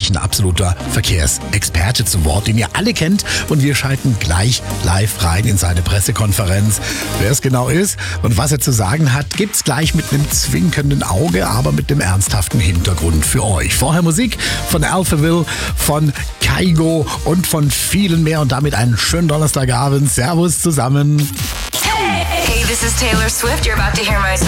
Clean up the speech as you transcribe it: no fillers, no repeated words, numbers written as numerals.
ein absoluter Verkehrsexperte zu Wort, den ihr alle kennt. Und wir schalten gleich live rein in seine Pressekonferenz. Wer es genau ist und was er zu sagen hat, gibt's gleich mit einem zwinkernden Auge, aber mit dem ernsthaften Hintergrund für euch. Vorher Musik von Alphaville, von Kygo und von vielen mehr und damit einen schönen Donnerstagabend. Servus zusammen. Hey, this is Taylor Swift. You're about to hear my song.